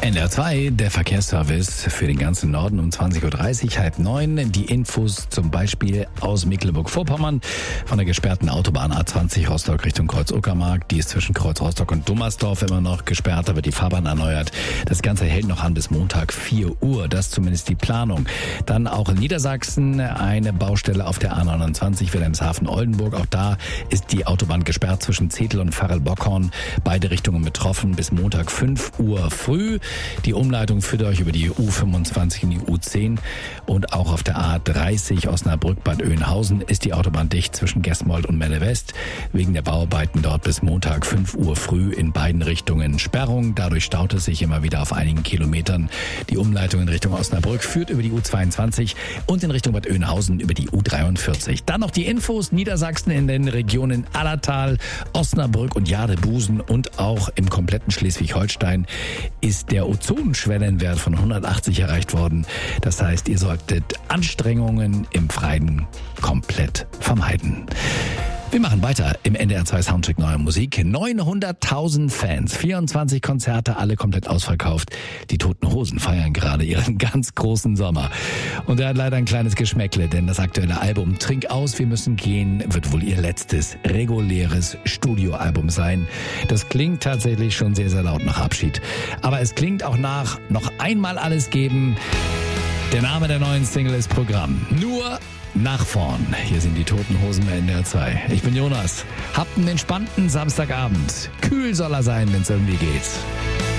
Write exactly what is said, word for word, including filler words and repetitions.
N D R zwei, der Verkehrsservice für den ganzen Norden um zwanzig Uhr dreißig, halb neun. Die Infos zum Beispiel aus Mecklenburg-Vorpommern von der gesperrten Autobahn A zwanzig Rostock Richtung Kreuz-Uckermark. Die ist zwischen Kreuz Rostock und Dummersdorf immer noch gesperrt, da wird die Fahrbahn erneuert. Das Ganze hält noch an bis Montag vier Uhr. Das ist zumindest die Planung. Dann auch in Niedersachsen eine Baustelle auf der A neunundzwanzig Wilhelmshaven-Oldenburg. Auch da ist die Autobahn gesperrt zwischen Zetel und Farrell-Bockhorn. Beide Richtungen betroffen bis Montag fünf Uhr früh. Die Umleitung führt euch über die U fünfundzwanzig in die U zehn und auch auf der A dreißig Osnabrück-Bad Oeynhausen ist die Autobahn dicht zwischen Gesmold und Melle West. Wegen der Bauarbeiten dort bis Montag fünf Uhr früh in beiden Richtungen Sperrung. Dadurch staut es sich immer wieder auf einigen Kilometern. Die Umleitung in Richtung Osnabrück führt über die U zweiundzwanzig und in Richtung Bad Oeynhausen über die U dreiundvierzig. Dann noch die Infos: Niedersachsen in den Regionen Allertal, Osnabrück und Jadebusen und auch im kompletten Schleswig-Holstein ist der Ozonschwellenwert von hundertachtzig erreicht worden. Das heißt, ihr solltet Anstrengungen im Freien komplett vermeiden. Wir machen weiter im N D R zwei Soundcheck neuer Musik. neunhunderttausend Fans, vierundzwanzig Konzerte, alle komplett ausverkauft. Die Toten Hosen feiern gerade ihren ganz großen Sommer. Und er hat leider ein kleines Geschmäckle, denn das aktuelle Album Trink aus, wir müssen gehen wird wohl ihr letztes reguläres Studioalbum sein. Das klingt tatsächlich schon sehr, sehr laut nach Abschied. Aber es klingt auch nach noch einmal alles geben. Der Name der neuen Single ist Programm. Nur nach vorn. Hier sind die Toten Hosen bei N D R zwei. Ich bin Jonas. Habt einen entspannten Samstagabend. Kühl soll er sein, wenn es irgendwie geht.